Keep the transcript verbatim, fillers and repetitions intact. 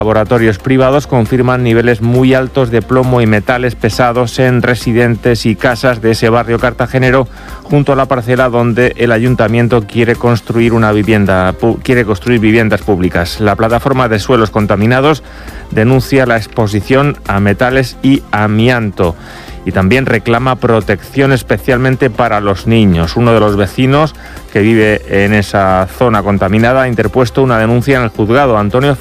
Laboratorios privados confirman niveles muy altos de plomo y metales pesados en residentes y casas de ese barrio cartagenero, junto a la parcela donde el ayuntamiento quiere construir una vivienda, quiere construir viviendas públicas. La plataforma de suelos contaminados denuncia la exposición a metales y amianto. Y también reclama protección especialmente para los niños. Uno de los vecinos que vive en esa zona contaminada ha interpuesto una denuncia en el juzgado. Antonio